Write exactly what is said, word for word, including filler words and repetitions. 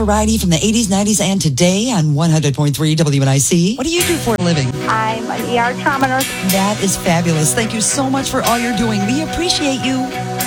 variety from the eighties, nineties, and today on one hundred point three W N I C. What do you do for a living? I'm an E R trauma nurse. That is fabulous. Thank you so much for all you're doing. We appreciate you.